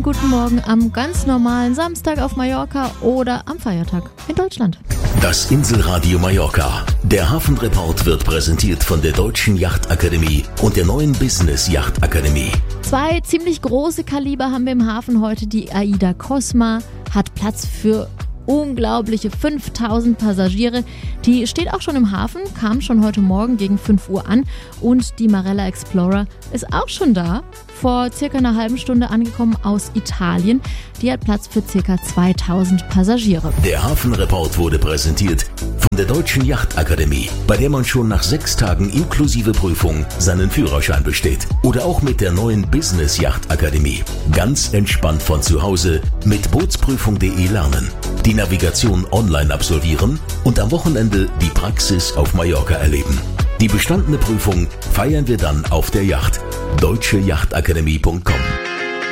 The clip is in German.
guten Morgen am ganz normalen Samstag auf Mallorca oder am Feiertag in Deutschland. Das Inselradio Mallorca. Der Hafenreport wird präsentiert von der Deutschen Yachtakademie und der neuen Business Yachtakademie. 2 ziemlich große Kaliber haben wir im Hafen heute. Die AIDA Cosma hat Platz für unglaubliche 5000 Passagiere. Die steht auch schon im Hafen, kam schon heute Morgen gegen 5 Uhr an. Und die Marella Explorer ist auch schon da, vor circa einer halben Stunde angekommen aus Italien. Die hat Platz für circa 2000 Passagiere. Der Hafenreport wurde präsentiert von der Deutschen Yachtakademie, bei der man schon nach 6 Tagen inklusive Prüfung seinen Führerschein besteht. Oder auch mit der neuen Business Yachtakademie. Ganz entspannt von zu Hause mit bootsprüfung.de lernen. Die Navigation online absolvieren und am Wochenende die Praxis auf Mallorca erleben. Die bestandene Prüfung feiern wir dann auf der Yacht. deutscheyachtakademie.com